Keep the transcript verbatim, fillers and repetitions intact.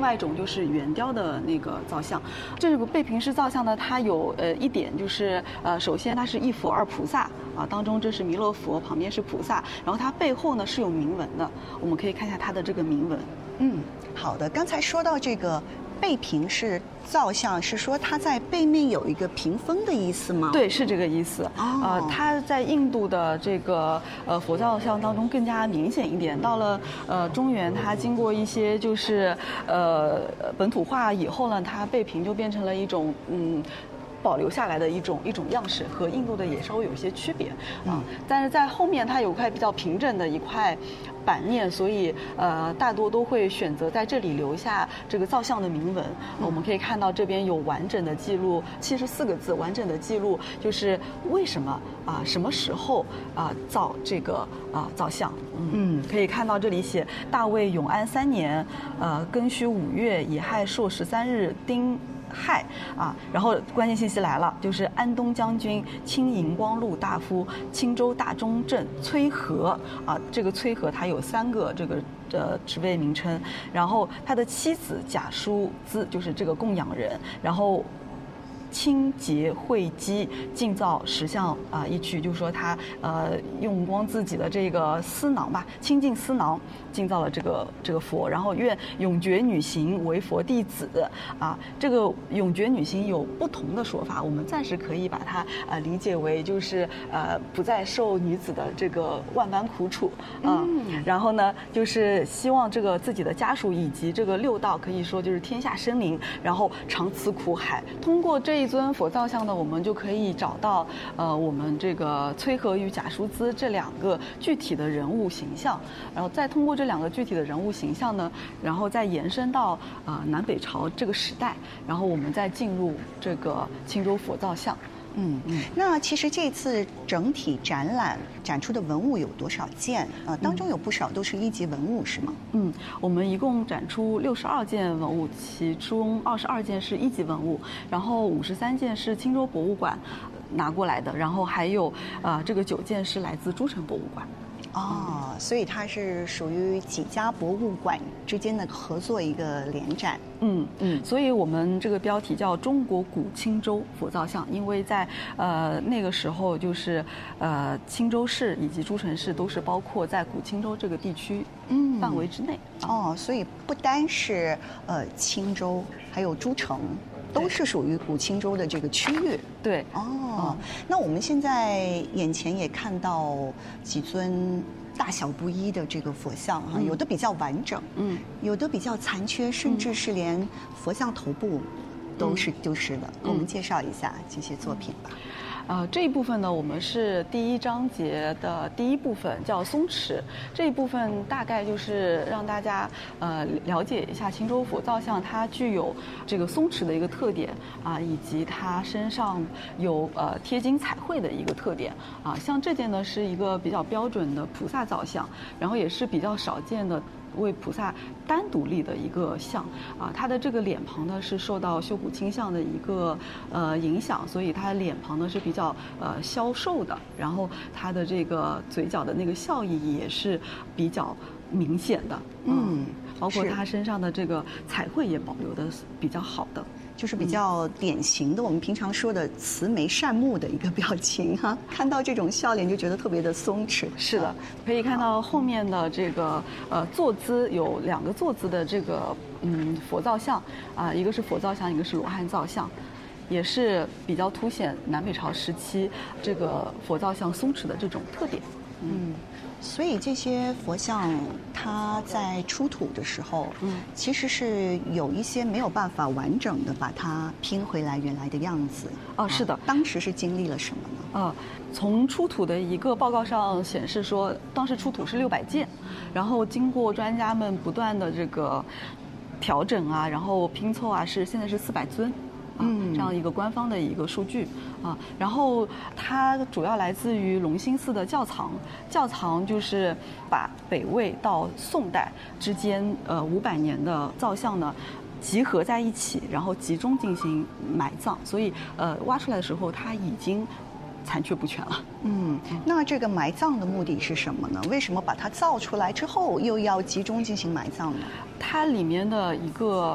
外一种就是圆雕的那个造像。这个背平式造像呢，它有呃一点就是呃，首先它是一佛二菩萨啊，当中这是弥勒佛，旁边是菩萨，然后它背后呢是有铭文的，我们可以看一下它的这个铭文。 嗯，好的。刚才说到这个背平式造像，是说它在背面有一个屏风的意思吗？ 对，是这个意思。 哦、 呃，它在印度的这个呃佛造像当中更加明显一点。到了呃中原，它经过一些就是呃本土化以后呢，它背屏就变成了一种嗯。保留下来的一种一种样式，和印度的也稍微有一些区别啊。但是在后面它有块比较平整的一块版面，所以呃大多都会选择在这里留下这个造像的铭文。我们可以看到这边有完整的记录，七十四个字，完整的记录就是为什么啊什么时候啊造这个啊造像。嗯，可以看到这里写大卫永安三年，呃庚戌五月乙亥朔十三日丁。亥啊，然后关键信息来了，就是安东将军、清荧光禄大夫、青州大中正崔和啊，这个崔和他有三个这个呃职位名称，然后他的妻子贾淑姿就是这个供养人，然后。清洁慧基，净造石像啊、呃、一曲，就是说他呃用光自己的这个丝囊吧，清净丝囊，净造了这个这个佛。然后愿永觉女行为佛弟子啊，这个永觉女行有不同的说法，我们暂时可以把它呃理解为就是呃不再受女子的这个万般苦楚啊、嗯。然后呢，就是希望这个自己的家属以及这个六道可以说就是天下生灵，然后长此苦海。通过这一尊佛造像呢，我们就可以找到呃我们这个崔和与贾淑姿这两个具体的人物形象，然后再通过这两个具体的人物形象呢，然后再延伸到呃南北朝这个时代，然后我们再进入这个青州佛造像。 嗯嗯，那其实这次整体展览展出的文物有多少件？呃，当中有不少都是一级文物，是吗？ 嗯，我们一共展出六十二件文物，其中二十二件是一级文物，然后五十三件是青州博物馆拿过来的，然后还有呃这个九件是来自诸城博物馆。 哦，所以它是属于几家博物馆之间的合作一个联展。 嗯嗯，所以我们这个标题叫中国古青州佛造像，因为在呃那个时候就是呃青州市以及诸城市都是包括在古青州这个地区嗯范围之内。 嗯、哦，所以不单是呃青州，还有诸城。都是属于古青州的这个区域。 对， 哦、嗯，那我们现在眼前也看到几尊大小不一的这个佛像哈、嗯，有的比较完整，嗯，有的比较残缺，甚至是连佛像头部都是丢失的。嗯、给我们介绍一下这些作品吧。 呃，这一部分呢，我们是第一章节的第一部分，叫松弛。这一部分大概就是让大家呃了解一下青州佛造像，它具有这个松弛的一个特点啊，以及它身上有呃贴金彩绘的一个特点啊。像这件呢是一个比较标准的菩萨造像，然后也是比较少见的。为菩萨单独立的一个像啊，它的这个脸庞呢是受到修骨清像的一个呃影响，所以它脸庞呢是比较呃消瘦的，然后它的这个嘴角的那个笑意也是比较明显的，嗯，包括它身上的这个彩绘也保留的比较好的。 就是比较典型的、嗯、我们平常说的慈眉善目的一个表情哈、啊，看到这种笑脸就觉得特别的松弛。 是的，可以看到后面的这个呃坐姿有两个坐姿的这个嗯佛造像啊、呃，一个是佛造像，一个是罗汉造像，也是比较凸显南北朝时期这个佛造像松弛的这种特点。 嗯。所以这些佛像，它在出土的时候，嗯，其实是有一些没有办法完整的把它拼回来原来的样子。 哦，是的， 啊、当时是经历了什么呢？ 啊，从出土的一个报告上显示说，当时出土是六百件，然后经过专家们不断的这个调整啊，然后拼凑啊，是现在是四百尊。嗯，这样一个官方的一个数据啊，然后它主要来自于隆兴寺的窖藏，窖藏就是把北魏到宋代之间呃五百年的造像呢集合在一起，然后集中进行埋葬，所以呃挖出来的时候它已经残缺不全了。 嗯，那这个埋葬的目的是什么呢？为什么把它造出来之后又要集中进行埋葬呢？ 它里面的一个